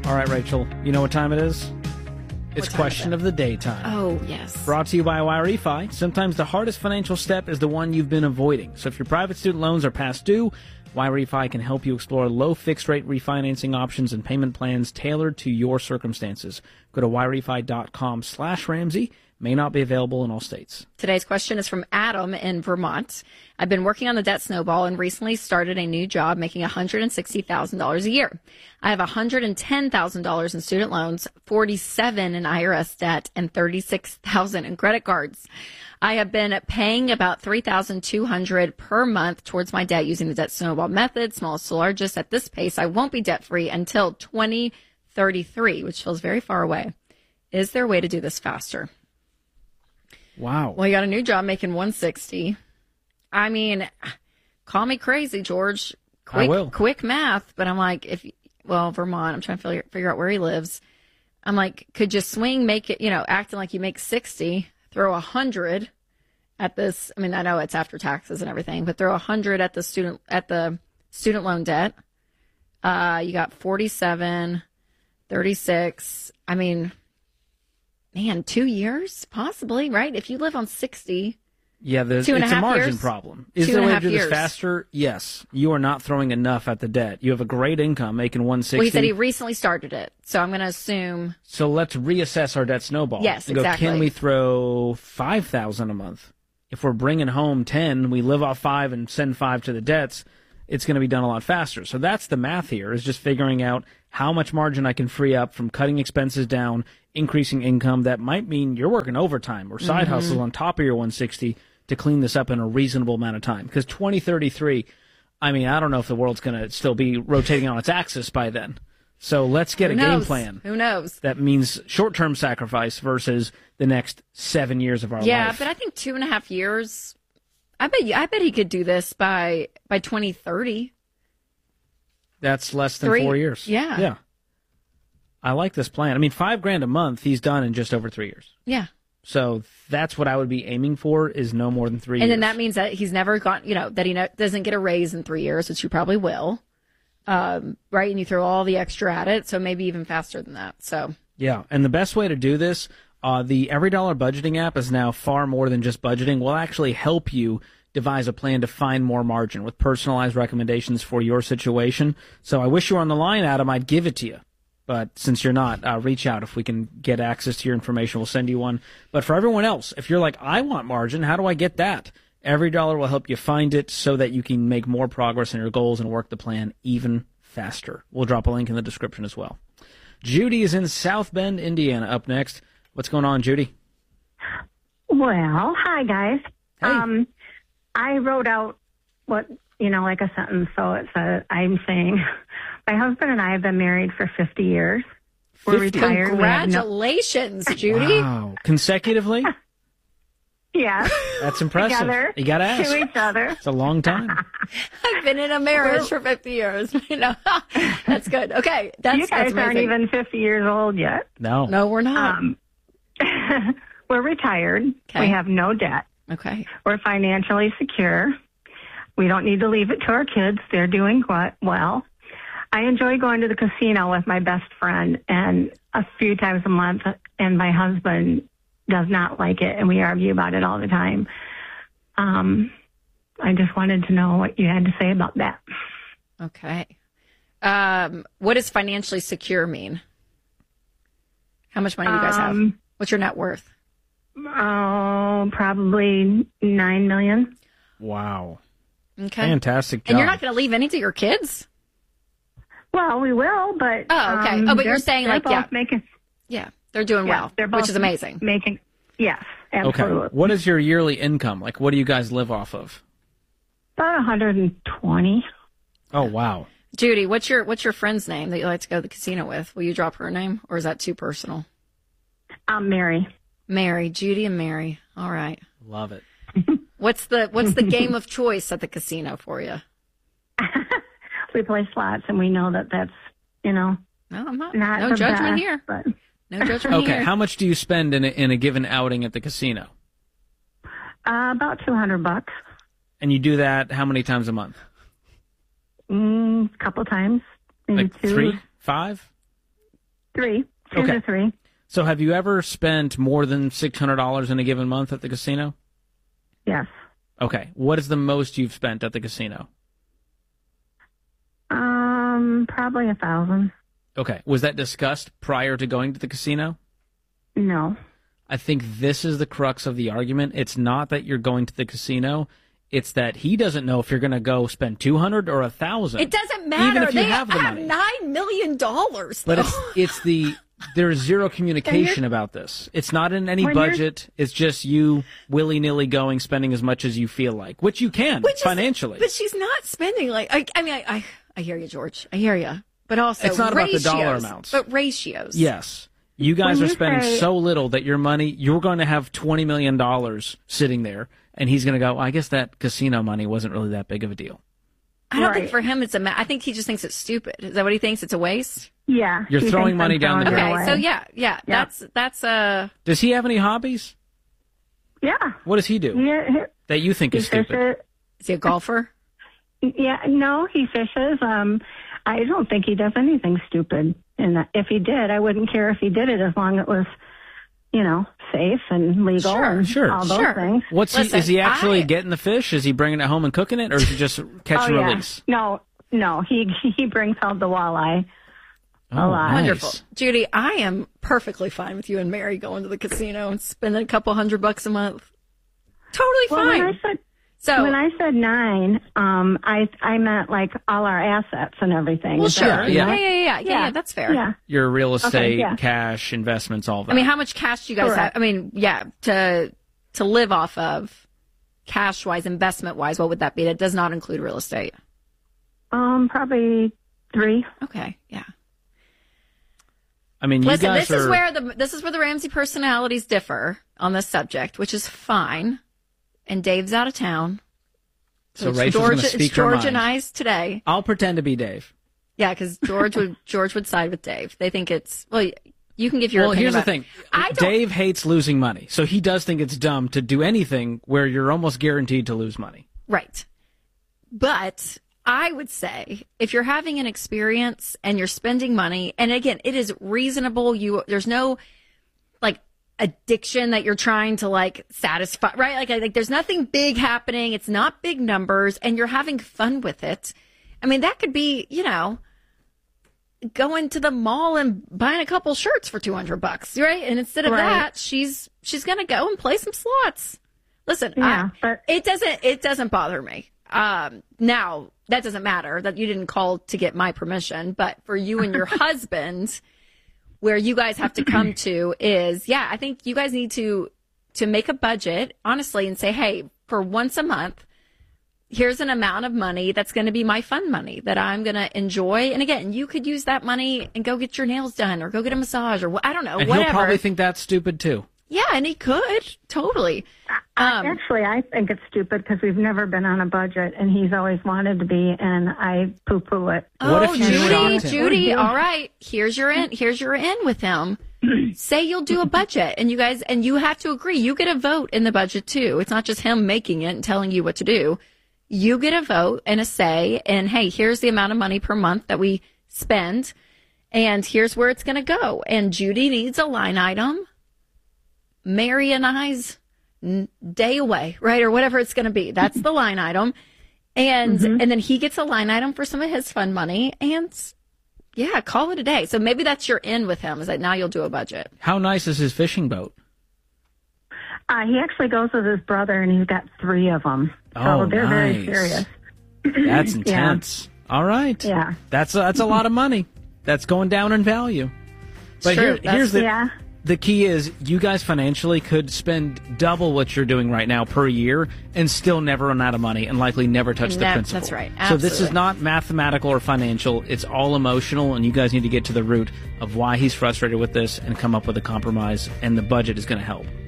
All right, Rachel, you know what time it is? It's question of the day time. Oh, yes. Brought to you by YRefi. Sometimes the hardest financial step is the one you've been avoiding. So if your private student loans are past due, YRefi can help you explore low fixed-rate refinancing options and payment plans tailored to your circumstances. Go to yrefi.com/Ramsey. May not be available in all states. Today's question is from Adam in Vermont. I've been working on the debt snowball and recently started a new job making $160,000 a year. I have $110,000 in student loans, $47,000 in IRS debt, and $36,000 in credit cards. I have been paying about $3,200 per month towards my debt using the debt snowball method, smallest to largest. At this pace, I won't be debt-free until 2033, which feels very far away. Is there a way to do this faster? Wow. Well, you got a new job making $160,000. I mean, call me crazy, George. I will. Quick math, but I'm like, Vermont, I'm trying to figure out where he lives. I'm like, could you swing, make it, acting like you make 60, throw 100 at this. I mean, I know it's after taxes and everything, but throw 100 at the student loan debt. You got 47, 36. I mean, man, 2 years, possibly, right? If you live on 60. Yeah, it's a margin problem. Is there a way to do this faster? Yes. You are not throwing enough at the debt. You have a great income making $160,000. Well, he said he recently started it, so I'm going to assume. So let's reassess our debt snowball. Yes, and exactly. Can we throw $5,000 a month? If we're bringing home 10, we live off 5 and send 5 to the debts, it's going to be done a lot faster. So that's the math here, is just figuring out how much margin I can free up from cutting expenses down, increasing income. That might mean you're working overtime or side hustles on top of your 160 to clean this up in a reasonable amount of time. Because 2033, I mean, I don't know if the world's going to still be rotating on its axis by then. So let's get a game plan. Who knows? That means short-term sacrifice versus the next 7 years of our life. Yeah, but I think 2.5 years. I bet he could do this by 2030. That's less than 4 years. Yeah. Yeah. I like this plan. I mean, $5,000 a month, he's done in just over 3 years. Yeah. So that's what I would be aiming for, is no more than 3 years. And then that means that he's never gone, that he doesn't get a raise in 3 years, which you probably will. Right? And you throw all the extra at it. So maybe even faster than that. So. Yeah. And the best way to do this, the Every Dollar Budgeting app is now far more than just budgeting. Will actually help you devise a plan to find more margin with personalized recommendations for your situation. So I wish you were on the line, Adam. I'd give it to you. But since you're not, reach out. If we can get access to your information, we'll send you one. But for everyone else, if you're like, I want margin, how do I get that? Every Dollar will help you find it so that you can make more progress in your goals and work the plan even faster. We'll drop a link in the description as well. Judy is in South Bend, Indiana, up next. What's going on, Judy? Well, hi, guys. Hey. I wrote out what, like a sentence, so it's I'm saying, my husband and I have been married for 50 years. We're 50? retired. Congratulations, Judy. Wow. Consecutively? Yeah. That's impressive. Together. You got to ask. To each other. It's a long time. I've been in a marriage for 50 years. That's good. Okay. You guys that's aren't even 50 years old yet. No, we're not. We're retired. Okay. We have no debt. Okay. We're financially secure. We don't need to leave it to our kids. They're doing well. I enjoy going to the casino with my best friend and a few times a month, and my husband does not like it, and we argue about it all the time. I just wanted to know what you had to say about that. Okay. What does financially secure mean? How much money do you guys have? What's your net worth? Oh, probably $9 million. Wow. Okay. Fantastic job. And you're not going to leave any to your kids? Well, we will, but... Oh, okay. But you're saying, Yeah, they're doing well, they're both which is amazing. Yes, absolutely. Okay. What is your yearly income? Like, what do you guys live off of? About 120. Oh, wow. Judy, what's your friend's name that you like to go to the casino with? Will you drop her name, or is that too personal? Mary. Mary, Judy and Mary. All right. Love it. What's the game of choice at the casino for you? We play slots, and we know that's, No, I'm not. No the judgment best, here. But... No judgment here. Okay, how much do you spend in a given outing at the casino? About $200. And you do that how many times a month? A couple times. Maybe Like 2. 3, 5? Two Okay. to three. So have you ever spent more than $600 in a given month at the casino? Yes. Okay. What is the most you've spent at the casino? Probably 1,000. Okay. Was that discussed prior to going to the casino? No. I think this is the crux of the argument. It's not that you're going to the casino. It's that he doesn't know if you're going to go spend $200 or $1,000. It doesn't matter. Even if you they have the money. $9 million. But there's zero communication about this. It's not in any budget. It's just you willy-nilly going, spending as much as you feel like, which you can financially. But she's not spending I hear you, George. I hear you. But also, it's not about the dollar amounts. But ratios. Yes. You guys are spending so little that your money, you're going to have $20 million sitting there, and he's going to go, I guess that casino money wasn't really that big of a deal. I don't think for him I think he just thinks it's stupid. Is that what he thinks? It's a waste? Yeah. You're throwing money down the drain. Okay, so yeah. That's Does he have any hobbies? Yeah. What does he do that you think is stupid? Is he a golfer? Yeah, no, he fishes. I don't think he does anything stupid. And if he did, I wouldn't care if he did it as long as it was, safe and legal and all those things. Is he actually getting the fish? Is he bringing it home and cooking it, or is he just catch and release? No, he brings home the walleye. Oh, nice. Wonderful. Judy, I am perfectly fine with you and Mary going to the casino and spending a couple $100 a month. Totally fine. When I said 9, I meant like all our assets and everything. Well, sure. Yeah, that's fair. Yeah. Your real estate, cash, investments, all that. I mean, how much cash do you guys have? I mean, to live off of, cash-wise, investment-wise, what would that be? That does not include real estate. Probably 3. Okay, yeah. I mean, listen, this is where the Ramsey personalities differ on this subject, which is fine. And Dave's out of town. So Rachel's going to speak her mind. George and I's today. I'll pretend to be Dave. Yeah, because George would side with Dave. They think it's you can give your opinion. Here's the thing. Dave hates losing money, so he does think it's dumb to do anything where you're almost guaranteed to lose money. Right. But I would say if you're having an experience and you're spending money, and again, it is reasonable. There's no addiction that you're trying to satisfy, right? Like there's nothing big happening. It's not big numbers, and you're having fun with it. I mean, that could be, going to the mall and buying a couple shirts for $200, right? And instead of that, she's going to go and play some slots. Listen, it doesn't bother me. Now that doesn't matter that you didn't call to get my permission, but for you and your husband, where you guys have to come to is, I think you guys need to make a budget, honestly, and say, hey, for once a month, here's an amount of money that's going to be my fun money that I'm going to enjoy. And again, you could use that money and go get your nails done or go get a massage or I don't know, and whatever. He'll probably think that's stupid too. Yeah, and he could. Totally. Actually, I think it's stupid because we've never been on a budget, and he's always wanted to be, and I poo-poo it. What if you Judy, all right, here's your in with him. Say you'll do a budget, and you have to agree. You get a vote in the budget, too. It's not just him making it and telling you what to do. You get a vote and a say, and hey, here's the amount of money per month that we spend, and here's where it's going to go. And Judy needs a line item. Mary and I's day away, right? Or whatever it's going to be. That's the line item. And and then he gets a line item for some of his fun money and call it a day. So maybe that's your in with him is that now you'll do a budget. How nice is his fishing boat? He actually goes with his brother and he's got 3 of them. So they're very serious. That's intense. All right. Yeah. That's a lot of money. That's going down in value. But here's the key is you guys financially could spend double what you're doing right now per year and still never run out of money and likely never touch the principal. That's right. Absolutely. So this is not mathematical or financial. It's all emotional, and you guys need to get to the root of why he's frustrated with this and come up with a compromise, and the budget is going to help.